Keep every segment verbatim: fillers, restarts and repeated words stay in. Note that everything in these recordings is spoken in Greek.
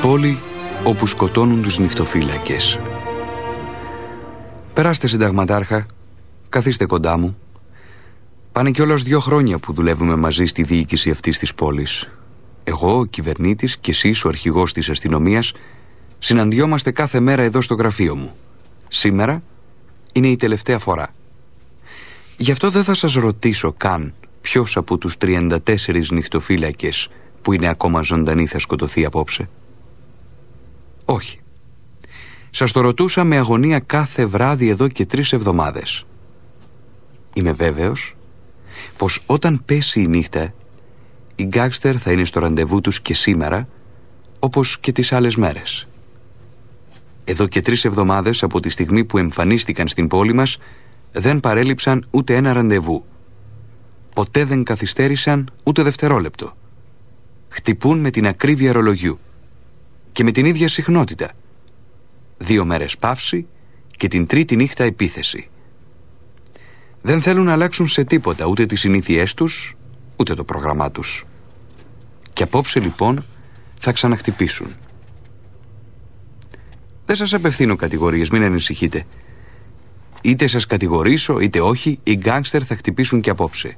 πόλη όπου σκοτώνουν τους νυχτοφύλακες. Περάστε, συνταγματάρχα, καθίστε κοντά μου. Πάνε κιόλας δύο χρόνια που δουλεύουμε μαζί στη διοίκηση αυτής της πόλης. Εγώ, ο κυβερνήτης, και εσείς, ο αρχηγός της αστυνομίας, συναντιόμαστε κάθε μέρα εδώ στο γραφείο μου. Σήμερα είναι η τελευταία φορά. Γι' αυτό δεν θα σας ρωτήσω καν ποιος από τους τριάντα τέσσερις νυχτοφύλακες που είναι ακόμα ζωντανοί θα σκοτωθεί απόψε. Όχι. Σας το ρωτούσα με αγωνία κάθε βράδυ εδώ και τρεις εβδομάδες. Είμαι βέβαιος πως όταν πέσει η νύχτα, οι γκάγστερ θα είναι στο ραντεβού τους και σήμερα, όπως και τις άλλες μέρες. Εδώ και τρεις εβδομάδες από τη στιγμή που εμφανίστηκαν στην πόλη μας, δεν παρέλειψαν ούτε ένα ραντεβού. Ποτέ δεν καθυστέρησαν ούτε δευτερόλεπτο. Χτυπούν με την ακρίβεια ρολογιού και με την ίδια συχνότητα. Δύο μέρες παύση και την τρίτη νύχτα επίθεση. Δεν θέλουν να αλλάξουν σε τίποτα ούτε τις συνήθειές τους, ούτε το πρόγραμμά τους. Και απόψε λοιπόν θα ξαναχτυπήσουν. Δεν σας απευθύνω κατηγορίες, μην ανησυχείτε. Είτε σας κατηγορήσω είτε όχι, οι γκάνγκστερ θα χτυπήσουν και απόψε.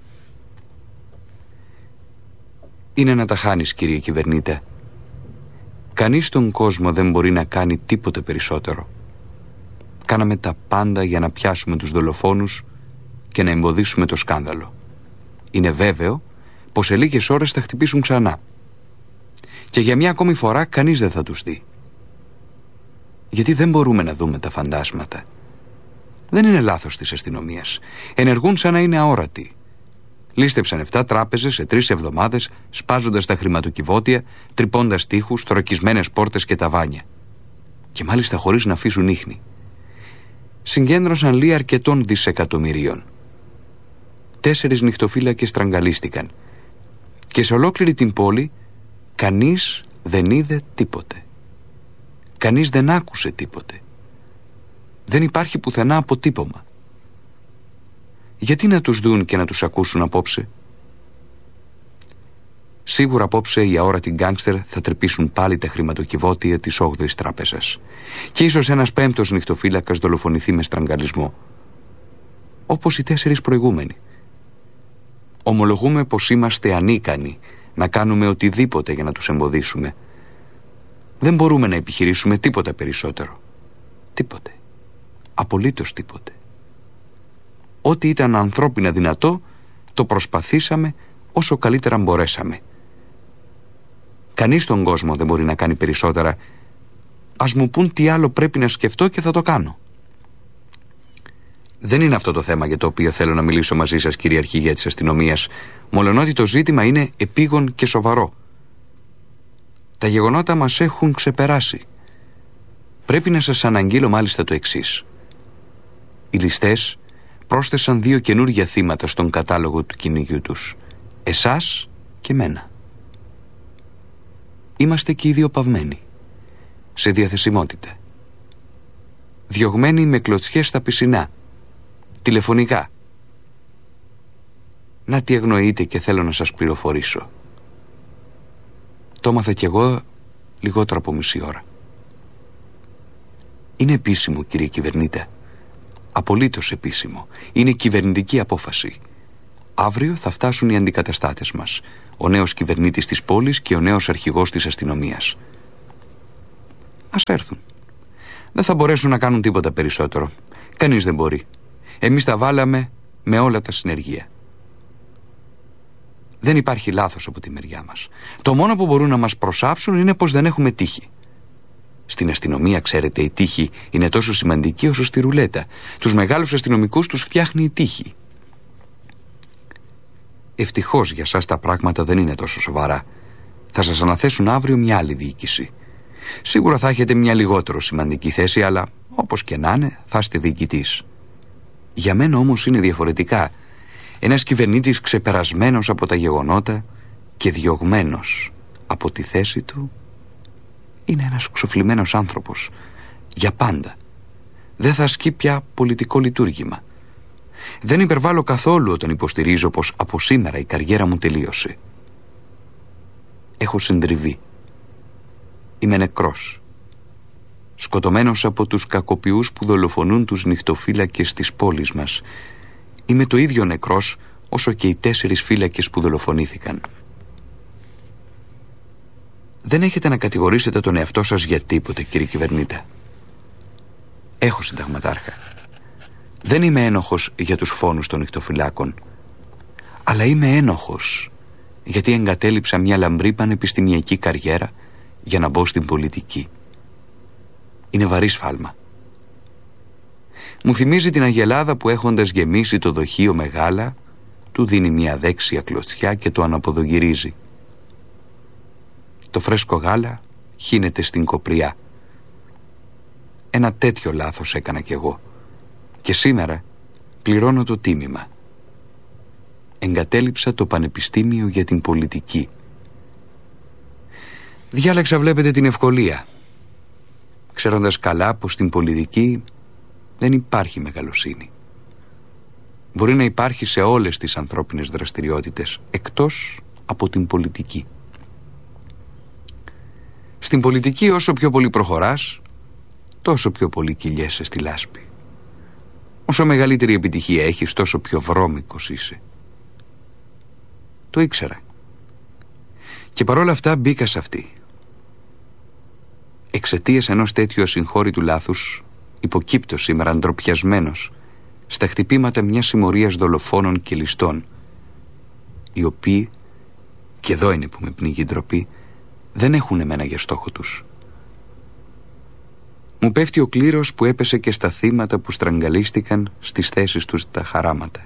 Είναι να τα χάνεις, κύριε κυβερνήτα. Κανείς στον κόσμο δεν μπορεί να κάνει τίποτε περισσότερο. Κάναμε τα πάντα για να πιάσουμε τους δολοφόνους και να εμποδίσουμε το σκάνδαλο. Είναι βέβαιο πως σε λίγες ώρες θα χτυπήσουν ξανά. Και για μια ακόμη φορά κανείς δεν θα τους δει. Γιατί δεν μπορούμε να δούμε τα φαντάσματα. Δεν είναι λάθος της αστυνομίας. Ενεργούν σαν να είναι αόρατοι. Λίστεψαν εφτά τράπεζες σε τρεις εβδομάδες, σπάζοντας τα χρηματοκιβώτια, τρυπώντας τοίχους, θωρακισμένες πόρτες και ταβάνια. Και μάλιστα χωρίς να αφήσουν ίχνη. Συγκέντρωσαν λί αρκετών δισεκατομμυρίων. Τέσσερις νυχτοφύλακες στραγγαλίστηκαν. Και σε ολόκληρη την πόλη κανείς δεν είδε τίποτε. Κανείς δεν άκουσε τίποτε. Δεν υπάρχει πουθενά αποτύπωμα. Γιατί να τους δουν και να τους ακούσουν απόψε? Σίγουρα απόψε οι αόρατοι γκάνγκστερ θα τρυπήσουν πάλι τα χρηματοκιβώτια της όγδοης τράπεζας. Και ίσως ένας πέμπτος νυχτοφύλακας δολοφονηθεί με στραγγαλισμό. Όπως οι τέσσερις προηγούμενοι. Ομολογούμε πως είμαστε ανίκανοι να κάνουμε οτιδήποτε για να τους εμποδίσουμε. Δεν μπορούμε να επιχειρήσουμε τίποτα περισσότερο. Τίποτε. Απολύτως τίποτε. Ό,τι ήταν ανθρώπινα δυνατό, το προσπαθήσαμε όσο καλύτερα μπορέσαμε. Κανείς στον κόσμο δεν μπορεί να κάνει περισσότερα. Ας μου πούν τι άλλο πρέπει να σκεφτώ και θα το κάνω. Δεν είναι αυτό το θέμα για το οποίο θέλω να μιλήσω μαζί σας, κύριε Αρχηγέ της Αστυνομίας, μολονότι το ζήτημα είναι επίγον και σοβαρό. Τα γεγονότα μας έχουν ξεπεράσει. Πρέπει να σας αναγγείλω μάλιστα το εξής. Οι ληστές πρόσθεσαν δύο καινούργια θύματα στον κατάλογο του κυνηγιού τους. Εσάς και μένα. Είμαστε και οι δύο παυμένοι. Σε διαθεσιμότητα. Διωγμένοι με κλωτσιές στα πισινά. Τηλεφωνικά. Να τι αγνοείτε και θέλω να σας πληροφορήσω. Το έμαθα κι εγώ λιγότερο από μισή ώρα. Είναι επίσημο, κύριε κυβερνήτα. Απολύτως επίσημο. Είναι κυβερνητική απόφαση. Αύριο θα φτάσουν οι αντικαταστάτες μας. Ο νέος κυβερνήτης της πόλης και ο νέος αρχηγός της αστυνομίας. Ας έρθουν. Δεν θα μπορέσουν να κάνουν τίποτα περισσότερο. Κανείς δεν μπορεί. Εμείς τα βάλαμε με όλα τα συνεργεία. Δεν υπάρχει λάθος από τη μεριά μας. Το μόνο που μπορούν να μας προσάψουν είναι πως δεν έχουμε τύχη. Στην αστυνομία, ξέρετε, η τύχη είναι τόσο σημαντική όσο στη ρουλέτα. Τους μεγάλους αστυνομικούς τους φτιάχνει η τύχη. Ευτυχώς για σας τα πράγματα δεν είναι τόσο σοβαρά. Θα σας αναθέσουν αύριο μια άλλη διοίκηση. Σίγουρα θα έχετε μια λιγότερο σημαντική θέση, αλλά όπως και να είναι θα είστε διοικητής. Για μένα όμως είναι διαφορετικά. Ένας κυβερνήτης ξεπερασμένος από τα γεγονότα και διωγμένος από τη θέση του είναι ένας ξοφλημένος άνθρωπος. Για πάντα. Δεν θα ασκεί πια πολιτικό λειτουργήμα. Δεν υπερβάλλω καθόλου όταν υποστηρίζω πως από σήμερα η καριέρα μου τελείωσε. Έχω συντριβεί. Είμαι νεκρός, σκοτωμένος από τους κακοποιούς που δολοφονούν τους νυχτοφύλακες της πόλης μας. Είμαι το ίδιο νεκρός όσο και οι τέσσερις φύλακες που δολοφονήθηκαν. Δεν έχετε να κατηγορήσετε τον εαυτό σας για τίποτε, κύριε κυβερνήτα. Έχω συνταγματάρχα. Δεν είμαι ένοχος για τους φόνους των νυχτοφυλάκων, αλλά είμαι ένοχος γιατί εγκατέλειψα μια λαμπρή πανεπιστημιακή καριέρα για να μπω στην πολιτική. Είναι βαρύ σφάλμα. Μου θυμίζει την αγελάδα που, έχοντας γεμίσει το δοχείο με γάλα, του δίνει μια δέξια κλωτσιά και το αναποδογυρίζει. Το φρέσκο γάλα χύνεται στην κοπριά. Ένα τέτοιο λάθος έκανα κι εγώ και σήμερα πληρώνω το τίμημα. Εγκατέλειψα το πανεπιστήμιο για την πολιτική. Διάλεξα, βλέπετε, την ευκολία, ξέροντας καλά πως στην πολιτική δεν υπάρχει μεγαλοσύνη. Μπορεί να υπάρχει σε όλες τις ανθρώπινες δραστηριότητες, εκτός από την πολιτική. Στην πολιτική, όσο πιο πολύ προχωράς, τόσο πιο πολύ κυλιέσαι στη λάσπη. Όσο μεγαλύτερη επιτυχία έχεις, τόσο πιο βρώμικος είσαι. Το ήξερα. Και παρόλα αυτά μπήκα σε αυτή. Εξαιτίας ενός τέτοιου ασυγχώρητου λάθους υποκύπτω σήμερα ντροπιασμένος στα χτυπήματα μιας συμμορίας δολοφόνων και ληστών, οι οποίοι, και εδώ είναι που με πνίγει η ντροπή, δεν έχουν εμένα για στόχο τους. Μου πέφτει ο κλήρος που έπεσε και στα θύματα που στραγγαλίστηκαν στις θέσεις τους τα χαράματα.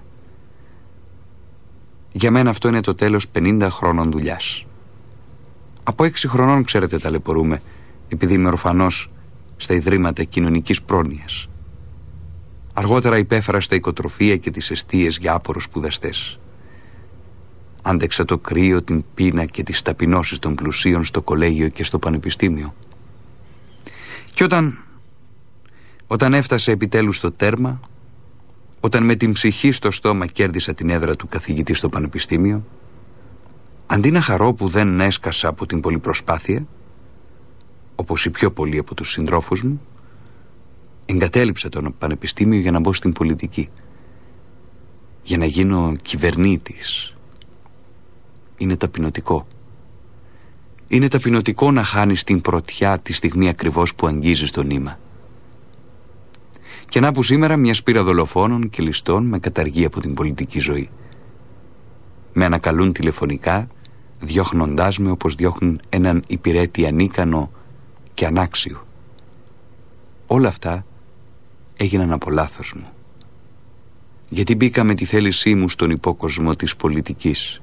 Για μένα αυτό είναι το τέλος πενήντα χρόνων δουλειάς. Από έξι χρονών, ξέρετε, ταλαιπωρούμε, επειδή είμαι ορφανός στα Ιδρύματα Κοινωνικής Πρόνοιας. Αργότερα υπέφερα στα οικοτροφία και τις εστίες για άπορους σπουδαστές. Άντεξα το κρύο, την πείνα και τις ταπεινώσεις των πλουσίων στο κολέγιο και στο πανεπιστήμιο. Και όταν, όταν έφτασε επιτέλους στο τέρμα, όταν με την ψυχή στο στόμα κέρδισα την έδρα του καθηγητή στο πανεπιστήμιο, αντί να χαρώ που δεν έσκασα από την πολλή προσπάθεια, όπως οι πιο πολλοί από τους συντρόφους μου, εγκατέλειψα το πανεπιστήμιο για να μπω στην πολιτική, για να γίνω κυβερνήτης. Είναι ταπεινωτικό. Είναι ταπεινωτικό να χάνεις την πρωτιά τη στιγμή ακριβώς που αγγίζεις το νήμα. Και να που σήμερα μια σπήρα δολοφόνων και ληστών με καταργεί από την πολιτική ζωή. Με ανακαλούν τηλεφωνικά, διώχνοντάς με όπως διώχνουν έναν υπηρέτη ανίκανο και ανάξιο. Όλα αυτά έγιναν από λάθος μου. Γιατί μπήκα με τη θέλησή μου στον υπόκοσμο της πολιτικής.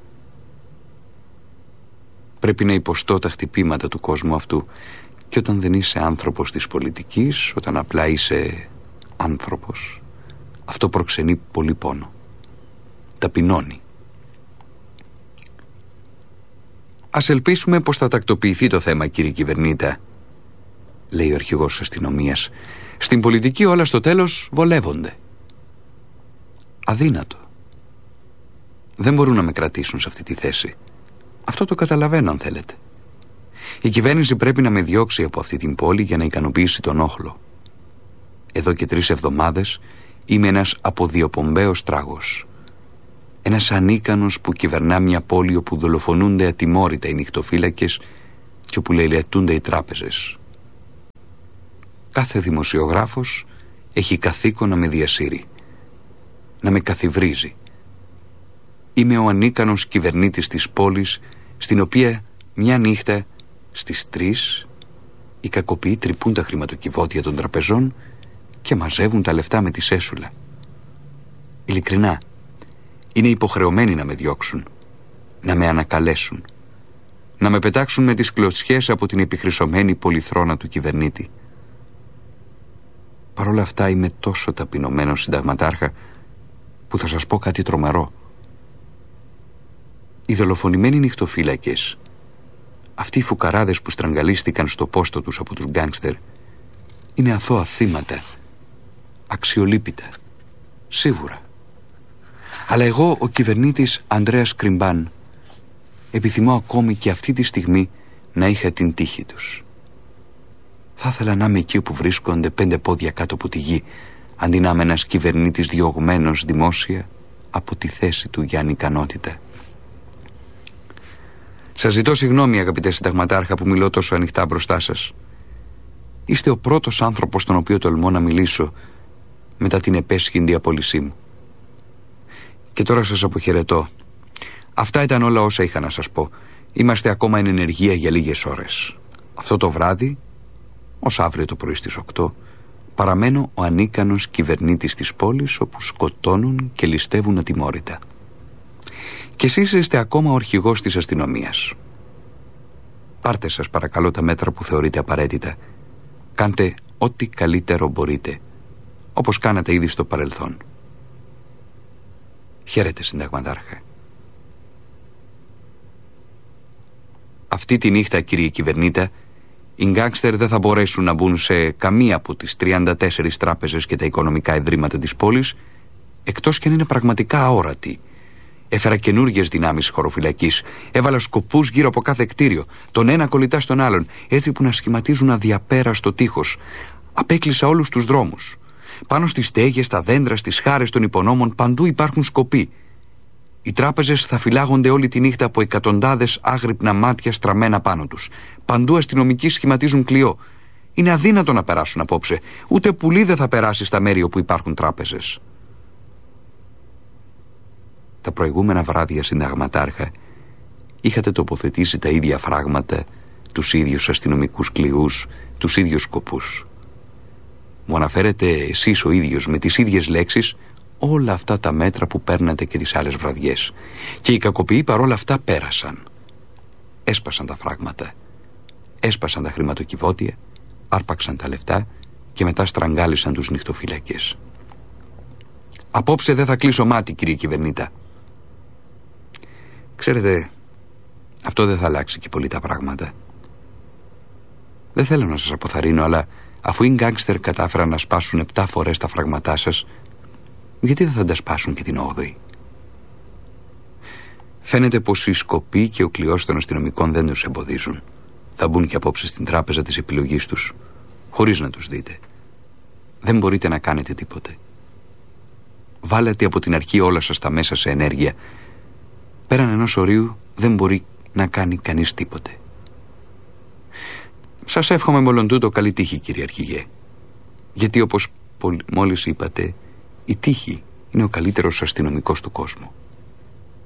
Πρέπει να υποστώ τα χτυπήματα του κόσμου αυτού, και όταν δεν είσαι άνθρωπος της πολιτικής, όταν απλά είσαι άνθρωπος, αυτό προξενεί πολύ πόνο. Ταπεινώνει. Ας ελπίσουμε πως θα τακτοποιηθεί το θέμα, κύριε κυβερνήτα, λέει ο αρχηγός της αστυνομίας. Στην πολιτική όλα στο τέλος βολεύονται. Αδύνατο. Δεν μπορούν να με κρατήσουν σε αυτή τη θέση. Αυτό το καταλαβαίνω, αν θέλετε. Η κυβέρνηση πρέπει να με διώξει από αυτή την πόλη για να ικανοποιήσει τον όχλο. Εδώ και τρεις εβδομάδες είμαι ένας αποδιοπομπαίος τράγος. Ένας ανίκανος που κυβερνά μια πόλη όπου δολοφονούνται ατιμόρυτα οι νυχτοφύλακες και όπου λαιλατούνται οι τράπεζες. Κάθε δημοσιογράφος έχει καθήκον να με διασύρει, να με καθιβρίζει. Είμαι ο ανίκανος κυβερνήτης της πόλης, στην οποία μια νύχτα στις τρεις οι κακοποιοί τρυπούν τα χρηματοκιβώτια των τραπεζών και μαζεύουν τα λεφτά με τη σέσουλα. Ειλικρινά, είναι υποχρεωμένοι να με διώξουν, να με ανακαλέσουν, να με πετάξουν με τις κλωτσιές από την επιχρυσωμένη πολυθρόνα του κυβερνήτη. Παρ' όλα αυτά είμαι τόσο ταπεινωμένος, συνταγματάρχα, που θα σας πω κάτι τρομερό. Οι δολοφονημένοι νυχτοφύλακες, αυτοί οι φουκαράδες που στραγγαλίστηκαν στο πόστο τους από τους γκάνγκστερ, είναι αθώα θύματα, αξιολύπητα, σίγουρα. Αλλά εγώ, ο κυβερνήτης Ανδρέας Κρυμπάν, επιθυμώ ακόμη και αυτή τη στιγμή να είχα την τύχη τους. Θα ήθελα να είμαι εκεί όπου βρίσκονται πέντε πόδια κάτω από τη γη, αντί να είμαι ένας κυβερνήτης διωγμένος δημόσια από τη θέση του για ανικανότητα. Σας ζητώ συγγνώμη, αγαπητέ συνταγματάρχα, που μιλώ τόσο ανοιχτά μπροστά σας. Είστε ο πρώτος άνθρωπος στον οποίο τολμώ να μιλήσω μετά την επέσχυντη απόλυσή μου. Και τώρα σας αποχαιρετώ. Αυτά ήταν όλα όσα είχα να σας πω. Είμαστε ακόμα εν ενεργεία για λίγες ώρες. Αυτό το βράδυ, ως αύριο το πρωί στις οκτώ, παραμένω ο ανίκανος κυβερνήτης της πόλης, όπου σκοτώνουν και ληστεύουν ατιμόρυτα. Και εσείς είστε ακόμα ο αρχηγός της αστυνομίας. Πάρτε σας παρακαλώ τα μέτρα που θεωρείτε απαραίτητα. Κάντε ό,τι καλύτερο μπορείτε, όπως κάνατε ήδη στο παρελθόν. Χαίρετε, συνταγματάρχα. Αυτή τη νύχτα, κύριε κυβερνήτα, οι γκάνγκστερ δεν θα μπορέσουν να μπουν σε καμία από τις τριάντα τέσσερις τράπεζες και τα οικονομικά ιδρύματα της πόλης, εκτός και αν είναι πραγματικά αόρατοι. Έφερα καινούργιες δυνάμεις χωροφυλακής. Έβαλα σκοπούς γύρω από κάθε κτίριο, τον ένα κολλητά στον άλλον, έτσι που να σχηματίζουν αδιαπέραστο τείχος. Απέκλεισα όλους τους δρόμους. Πάνω στις στέγες, στα δέντρα, στις χάρες των υπονόμων, παντού υπάρχουν σκοποί. Οι τράπεζες θα φυλάγονται όλη τη νύχτα από εκατοντάδες άγρυπνα μάτια στραμμένα πάνω τους. Παντού αστυνομικοί σχηματίζουν κλειό. Είναι αδύνατο να περάσουν απόψε. Ούτε πουλί δεν θα περάσει στα μέρη όπου υπάρχουν τράπεζες. Τα προηγούμενα βράδια, συνταγματάρχα, είχατε τοποθετήσει τα ίδια φράγματα, τους ίδιους αστυνομικούς κλειούς, τους ίδιους σκοπούς. Μου αναφέρετε εσείς ο ίδιος με τις ίδιες λέξεις όλα αυτά τα μέτρα που παίρνατε και τις άλλες βραδιές. Και οι κακοποιοί παρόλα αυτά πέρασαν. Έσπασαν τα φράγματα, έσπασαν τα χρηματοκιβώτια, άρπαξαν τα λεφτά και μετά στραγγάλισαν τους νυχτοφύλακες. Απόψε δεν θα κλείσω μάτι, κύριε κυβερνήτα. Ξέρετε, αυτό δεν θα αλλάξει και πολύ τα πράγματα. Δεν θέλω να σας αποθαρρύνω, αλλά αφού οι γκάνγκστερ κατάφεραν να σπάσουν επτά φορές τα φράγματά σας, γιατί δεν θα τα σπάσουν και την όγδοη? Φαίνεται πως οι σκοποί και ο κλειός των αστυνομικών δεν τους εμποδίζουν. Θα μπουν και απόψε στην τράπεζα της επιλογής τους, χωρίς να τους δείτε. Δεν μπορείτε να κάνετε τίποτε. Βάλατε από την αρχή όλα σας τα μέσα σε ενέργεια. Πέραν ενός ορίου δεν μπορεί να κάνει κανείς τίποτε. Σας εύχομαι μόλον τούτο καλή τύχη, κύριε Αρχηγέ. Γιατί όπως μόλις είπατε, η τύχη είναι ο καλύτερος αστυνομικός του κόσμου.